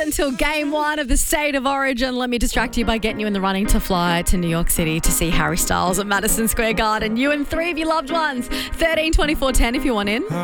until game one of the State of Origin. Let me distract you by getting you in the running to fly to New York City to see Harry Styles at Madison Square Garden. You and three of your loved ones. 13 24 10 if you want in.